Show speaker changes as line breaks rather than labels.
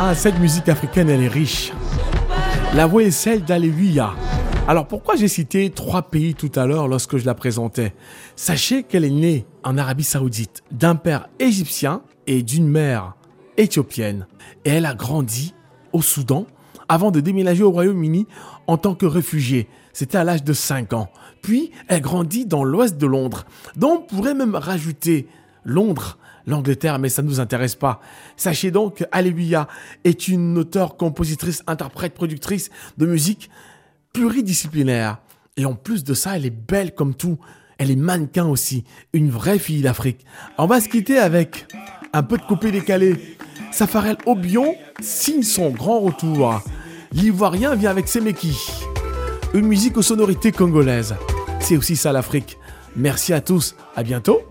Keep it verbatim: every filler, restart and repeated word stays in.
Ah, cette musique africaine, elle est riche. La voix est celle d'Alléluia. Alors pourquoi j'ai cité trois pays tout à l'heure lorsque je la présentais? Sachez qu'elle est née en Arabie Saoudite d'un père égyptien et d'une mère éthiopienne. Et elle a grandi au Soudan avant de déménager au Royaume-Uni en tant que réfugiée. C'était à l'âge de cinq ans. Puis elle grandit dans l'ouest de Londres. Donc on pourrait même rajouter Londres, l'Angleterre, mais ça ne nous intéresse pas. Sachez donc qu'Alléluia est une auteure, compositrice, interprète, productrice de musique pluridisciplinaire. Et en plus de ça, elle est belle comme tout. Elle est mannequin aussi. Une vraie fille d'Afrique. On va se quitter avec un peu de coupé décalé. Safarel Obion signe son grand retour. L'Ivoirien vient avec Semeki. Une musique aux sonorités congolaises. C'est aussi ça l'Afrique. Merci à tous. À bientôt.